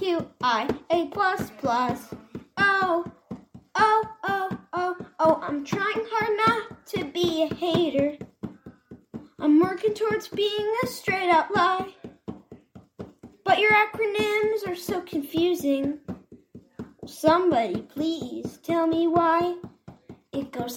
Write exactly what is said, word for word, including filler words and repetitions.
Q I A plus plus. Oh, oh, oh, oh, oh, I'm trying hard not to be a hater. I'm working towards being a straight up lie. But your acronyms are so confusing. Somebody please tell me why. It goes